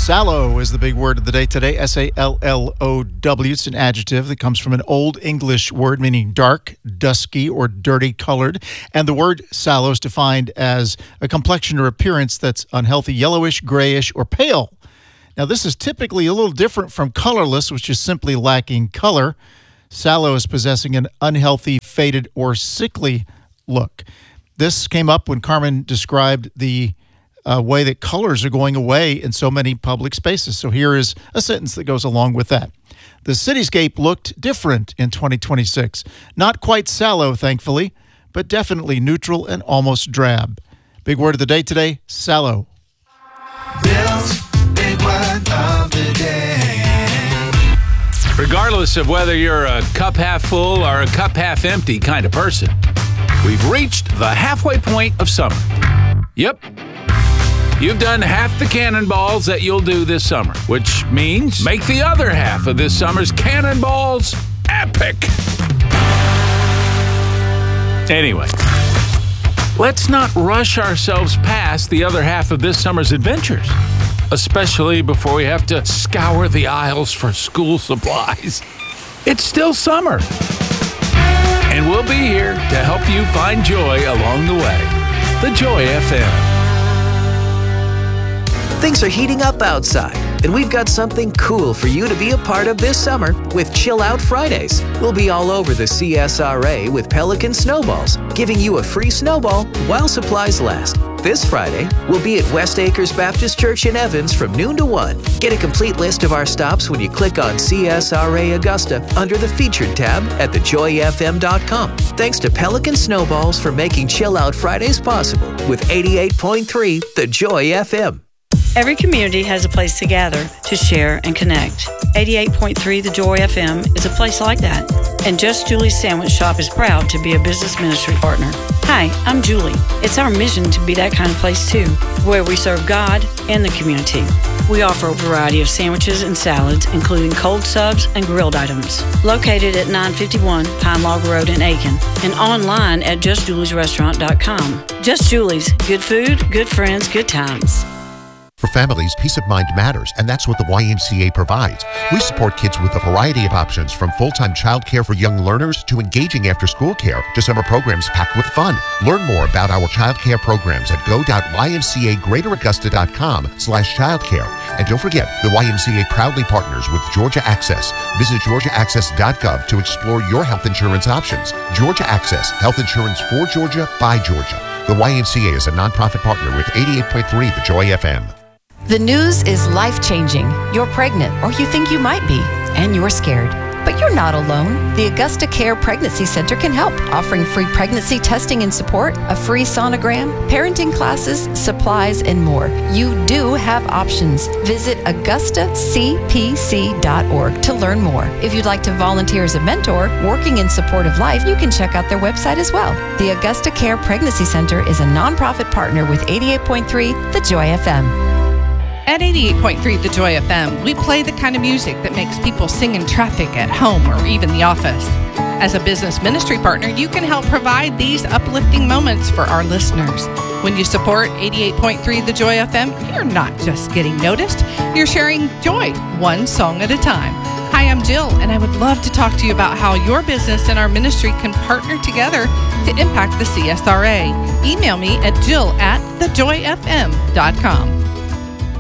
Sallow is the big word of the day today, S-A-L-L-O-W. It's an adjective that comes from an Old English word meaning dark, dusky, or dirty colored. And the word sallow is defined as a complexion or appearance that's unhealthy, yellowish, grayish, or pale. Now, this is typically a little different from colorless, which is simply lacking color. Sallow is possessing an unhealthy, faded, or sickly look. This came up when Carmen described the way that colors are going away in so many public spaces. So here is a sentence that goes along with that. The cityscape looked different in 2026. Not quite sallow, thankfully, but definitely neutral and almost drab. Big word of the day today, sallow. Bill's big word of the day. Regardless of whether you're a cup half full or a cup half empty kind of person, we've reached the halfway point of summer. Yep. You've done half the cannonballs that you'll do this summer, which means make the other half of this summer's cannonballs epic. Anyway, let's not rush ourselves past the other half of this summer's adventures, especially before we have to scour the aisles for school supplies. It's still summer, and we'll be here to help you find joy along the way. The Joy FM. Things are heating up outside, and we've got something cool for you to be a part of this summer with Chill Out Fridays. We'll be all over the CSRA with Pelican Snowballs, giving you a free snowball while supplies last. This Friday, we'll be at West Acres Baptist Church in Evans from noon to 1. Get a complete list of our stops when you click on CSRA Augusta under the Featured tab at thejoyfm.com. Thanks to Pelican Snowballs for making Chill Out Fridays possible with 88.3 The Joy FM. Every community has a place to gather, to share, and connect. 88.3 The Joy FM is a place like that. And Just Julie's Sandwich Shop is proud to be a business ministry partner. Hi, I'm Julie. It's our mission to be that kind of place too, where we serve God and the community. We offer a variety of sandwiches and salads, including cold subs and grilled items. Located at 951 Pine Log Road in Aiken, and online at justjuliesrestaurant.com. Just Julie's. Good food, good friends, good times. For families, peace of mind matters, and that's what the YMCA provides. We support kids with a variety of options, from full-time childcare for young learners to engaging after-school care to summer programs packed with fun. Learn more about our childcare programs at go.ymcagreateraugusta.com/childcare. And don't forget, the YMCA proudly partners with Georgia Access. Visit georgiaaccess.gov to explore your health insurance options. Georgia Access, health insurance for Georgia, by Georgia. The YMCA is a nonprofit partner with 88.3 The Joy FM. The news is life-changing. You're pregnant, or you think you might be, and you're scared. But you're not alone. The Augusta Care Pregnancy Center can help, offering free pregnancy testing and support, a free sonogram, parenting classes, supplies, and more. You do have options. Visit augustacpc.org to learn more. If you'd like to volunteer as a mentor working in support of life, you can check out their website as well. The Augusta Care Pregnancy Center is a nonprofit partner with 88.3 The Joy FM. At 88.3 The Joy FM, we play the kind of music that makes people sing in traffic, at home, or even the office. As a business ministry partner, you can help provide these uplifting moments for our listeners. When you support 88.3 The Joy FM, you're not just getting noticed, you're sharing joy, one song at a time. Hi, I'm Jill, and I would love to talk to you about how your business and our ministry can partner together to impact the CSRA. Email me at jill@thejoyfm.com.